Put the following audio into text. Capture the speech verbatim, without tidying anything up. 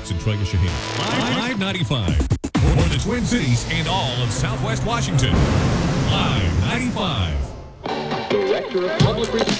Fox and Troy Shaheen. Live ninety-five for the Twin Cities and all of Southwest Washington. Live ninety-five. Director of Public Relations.